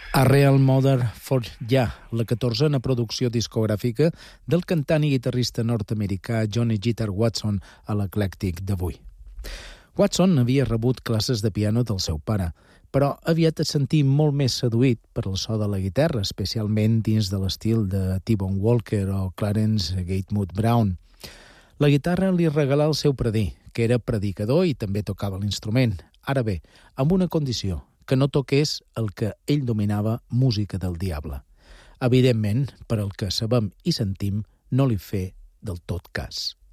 A Real Mother for Ya, la 14a producció discogràfica del cantant i guitarrista nord-americà Johnny Guitar Watson a l'Eclèctic d'avui. Watson havia rebut classes de piano del seu pare, però aviat es sentia molt més seduït per el so de la guitarra, especialment dins de l'estil de T-Bone Walker o Clarence Gatewood Brown. La guitarra li regalà el seu predí, que era predicador i també tocava l'instrument. Ara bé, amb una condició, que no toqués el que ell dominava música del diable. Evidentment, per al que sabem i sentim, no li fer del tot cas.